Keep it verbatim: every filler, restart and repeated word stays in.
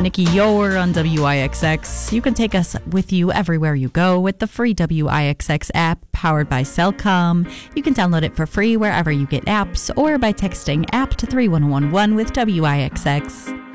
Nikki Yoder on W I X X. You can take us with you everywhere you go with the free W I X X app powered by Cellcom. You can download it for free wherever you get apps or by texting app to three one one one with W I X X.